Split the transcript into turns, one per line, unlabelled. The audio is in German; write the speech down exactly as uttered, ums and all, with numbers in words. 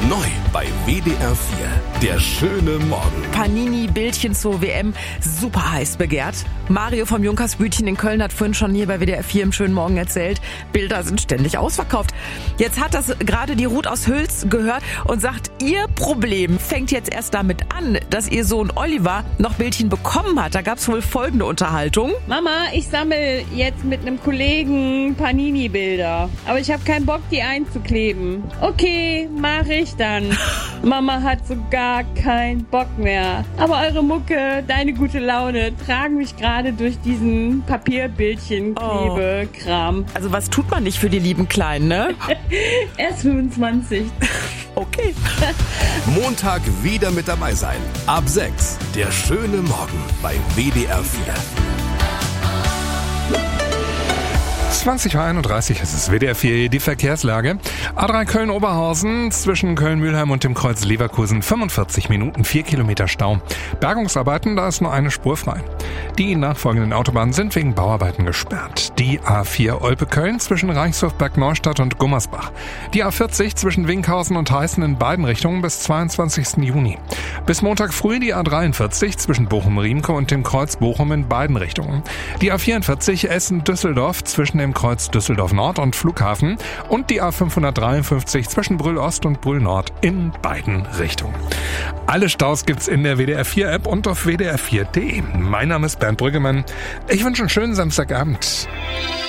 Neu bei W D R vier. Der schöne Morgen.
Panini-Bildchen zur W M, super heiß begehrt. Mario vom Junkersbütchen in Köln hat vorhin schon hier bei W D R vier im schönen Morgen erzählt, Bilder sind ständig ausverkauft. Jetzt hat das gerade die Ruth aus Hüls gehört und sagt, ihr Problem fängt jetzt erst damit an, dass ihr Sohn Oliver noch Bildchen bekommen hat. Da gab es wohl folgende Unterhaltung.
Mama, ich sammle jetzt mit einem Kollegen Panini-Bilder, aber ich habe keinen Bock, die einzukleben. Okay, mache ich dann. Mama hat so gar keinen Bock mehr. Aber eure Mucke, deine gute Laune tragen mich gerade durch diesen Papierbildchen-Klebekram.
Oh. Also was tut man nicht für die lieben Kleinen, ne?
Erst fünfundzwanzig.
Okay.
Montag wieder mit dabei sein. Ab sechs. Der schöne Morgen bei W D R vier.
zwanzig Uhr einunddreißig ist es W D R vier, die Verkehrslage. A drei Köln-Oberhausen zwischen Köln-Mühlheim und dem Kreuz Leverkusen fünfundvierzig Minuten, vier Kilometer Stau. Bergungsarbeiten, da ist nur eine Spur frei. Die nachfolgenden Autobahnen sind wegen Bauarbeiten gesperrt. Die A vier Olpe-Köln zwischen Reichshof-Berg-Neustadt und Gummersbach. Die A vierzig zwischen Winkhausen und Heißen in beiden Richtungen bis zweiundzwanzigsten Juni. Bis Montag früh die A dreiundvierzig zwischen Bochum-Riemke und dem Kreuz Bochum in beiden Richtungen. Die A vierundvierzig Essen-Düsseldorf zwischen dem Kreuz Düsseldorf Nord und Flughafen und die A fünfhundertdreiundfünfzig zwischen Brühl Ost und Brühl Nord in beiden Richtungen. Alle Staus gibt's in der W D R vier App und auf W D R vier Punkt de. Mein Name ist Bernd Brüggemann. Ich wünsche einen schönen Samstagabend.